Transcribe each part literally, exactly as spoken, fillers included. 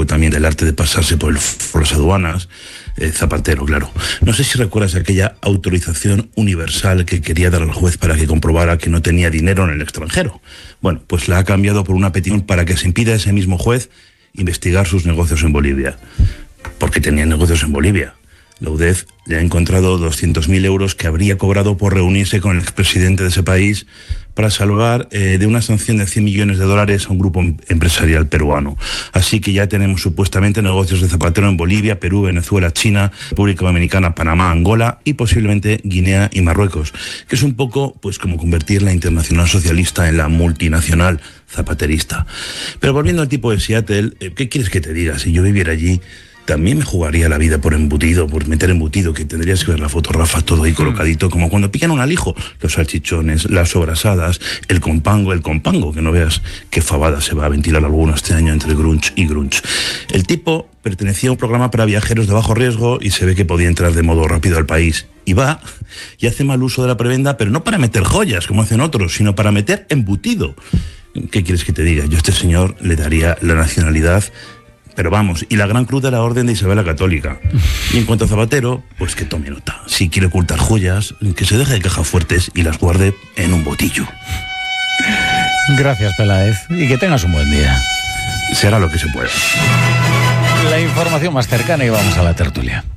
clásico también del arte de pasarse por, el, por las aduanas, eh, Zapatero, claro. No sé si recuerdas aquella autorización universal que quería dar al juez para que comprobara que no tenía dinero en el extranjero. Bueno, pues la ha cambiado por una petición para que se impida a ese mismo juez investigar sus negocios en Bolivia. Porque tenía negocios en Bolivia. La U D E F le ha encontrado doscientos mil euros que habría cobrado por reunirse con el expresidente de ese país para salvar eh, de una sanción de cien millones de dólares a un grupo empresarial peruano. Así que ya tenemos supuestamente negocios de Zapatero en Bolivia, Perú, Venezuela, China, República Dominicana, Panamá, Angola y posiblemente Guinea y Marruecos, que es un poco pues como convertir la Internacional Socialista en la multinacional zapaterista. Pero volviendo al tipo de Seattle, eh, ¿qué quieres que te diga? Si yo viviera allí, también me jugaría la vida por embutido, por meter embutido, que tendrías que ver la foto, Rafa, todo ahí colocadito, como cuando pican un alijo, los salchichones, las sobrasadas, el compango, el compango, que no veas qué fabada se va a ventilar alguno este año entre grunge y grunge. El tipo pertenecía a un programa para viajeros de bajo riesgo y se ve que podía entrar de modo rápido al país. Y va y hace mal uso de la prebenda, pero no para meter joyas, como hacen otros, sino para meter embutido. ¿Qué quieres que te diga? Yo a este señor le daría la nacionalidad. Pero vamos, y la gran cruz de la Orden de Isabel la Católica. Y en cuanto a Zapatero, pues que tome nota. Si quiere ocultar joyas, que se deje de cajas fuertes y las guarde en un botillo. Gracias, Peláez. Y que tengas un buen día. Se hará lo que se pueda. La información más cercana y vamos a la tertulia.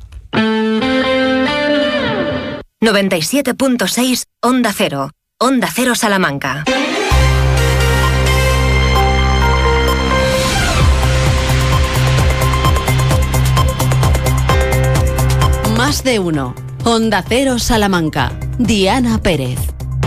noventa y siete punto seis Onda Cero. Onda Cero Salamanca. Más de uno. Onda Cero Salamanca. Diana Pérez.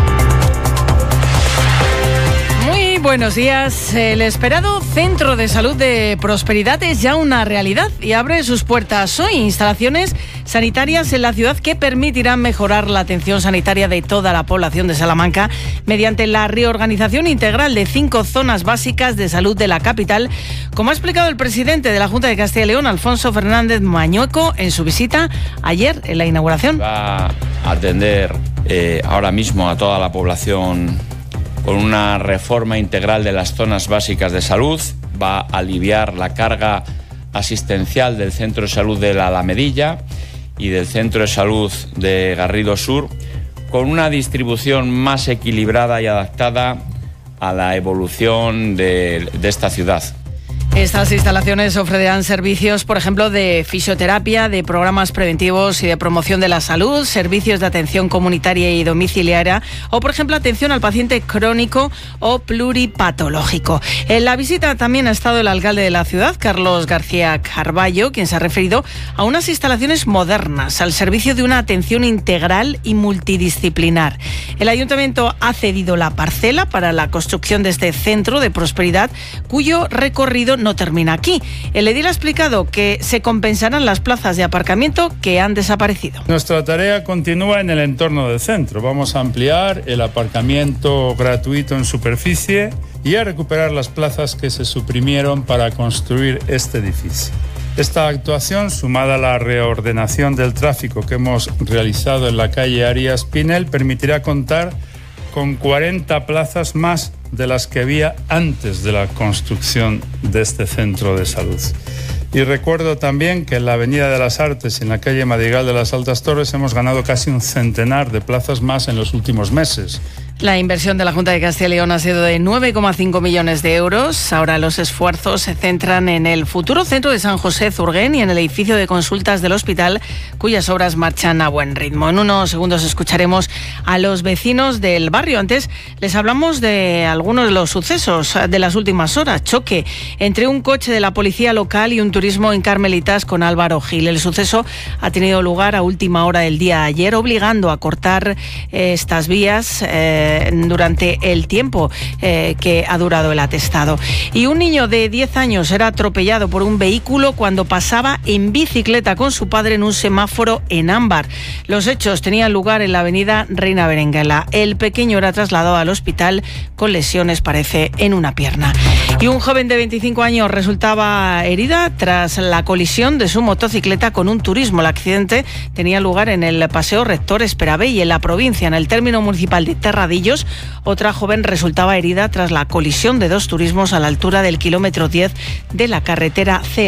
Muy buenos días. El esperado Centro de Salud de Prosperidad es ya una realidad y abre sus puertas hoy. Instalaciones sanitarias en la ciudad que permitirán mejorar la atención sanitaria de toda la población de Salamanca mediante la reorganización integral de cinco zonas básicas de salud de la capital, como ha explicado el presidente de la Junta de Castilla y León, Alfonso Fernández Mañueco, en su visita ayer en la inauguración. Va a atender eh, ahora mismo a toda la población con una reforma integral de las zonas básicas de salud, va a aliviar la carga asistencial del Centro de Salud de la Alamedilla y del Centro de Salud de Garrido Sur, con una distribución más equilibrada y adaptada a la evolución de, de esta ciudad. Estas instalaciones ofrecerán servicios, por ejemplo, de fisioterapia, de programas preventivos y de promoción de la salud, servicios de atención comunitaria y domiciliaria o, por ejemplo, atención al paciente crónico o pluripatológico. En la visita también ha estado el alcalde de la ciudad, Carlos García Carballo, quien se ha referido a unas instalaciones modernas al servicio de una atención integral y multidisciplinar. El ayuntamiento ha cedido la parcela para la construcción de este centro de prosperidad, cuyo recorrido no termina aquí. El edil ha explicado que se compensarán las plazas de aparcamiento que han desaparecido. Nuestra tarea continúa en el entorno del centro. Vamos a ampliar el aparcamiento gratuito en superficie y a recuperar las plazas que se suprimieron para construir este edificio. Esta actuación, sumada a la reordenación del tráfico que hemos realizado en la calle Arias Pinel, permitirá contar con cuarenta plazas más de las que había antes de la construcción de este centro de salud. Y recuerdo también que en la Avenida de las Artes y en la calle Madrigal de las Altas Torres hemos ganado casi un centenar de plazas más en los últimos meses. La inversión de la Junta de Castilla y León ha sido de nueve coma cinco millones de euros. Ahora los esfuerzos se centran en el futuro centro de San José Zurguén y en el edificio de consultas del hospital, cuyas obras marchan a buen ritmo. En unos segundos escucharemos a los vecinos del barrio. Antes les hablamos de algunos de los sucesos de las últimas horas. Choque entre un coche de la policía local y un turismo en Carmelitas con Álvaro Gil. El suceso ha tenido lugar a última hora del día de ayer, obligando a cortar eh, estas vías eh, durante el tiempo eh, que ha durado el atestado. Y un niño de diez años era atropellado por un vehículo cuando pasaba en bicicleta con su padre en un semáforo en ámbar. Los hechos tenían lugar en la avenida Reina Berenguela. El pequeño era trasladado al hospital con lesiones, parece, en una pierna. Y un joven de veinticinco años resultaba herida tras la colisión de su motocicleta con un turismo. El accidente tenía lugar en el Paseo Rector Esperabey, en la provincia, en el término municipal de Terradillos. Otra joven resultaba herida tras la colisión de dos turismos a la altura del kilómetro diez de la carretera C.